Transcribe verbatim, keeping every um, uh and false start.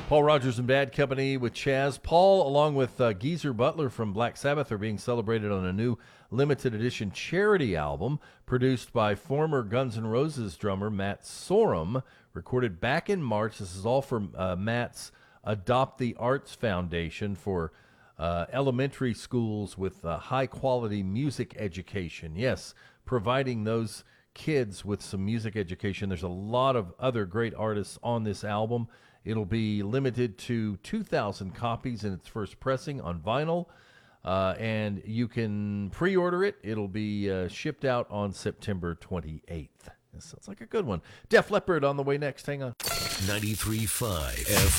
Paul Rogers and Bad Company with Chaz. Paul, along with uh, Geezer Butler from Black Sabbath, are being celebrated on a new limited edition charity album produced by former Guns N' Roses drummer Matt Sorum, recorded back in March. This is all from uh, Matt's Adopt the Arts Foundation for uh, elementary schools with uh, high-quality music education. Yes, providing those kids with some music education. There's a lot of other great artists on this album. It'll be limited to two thousand copies in its first pressing on vinyl, uh, and you can pre-order it. It'll be uh, shipped out on September twenty-eighth. This sounds like a good one. Def Leppard on the way next. Hang on. ninety-three point five F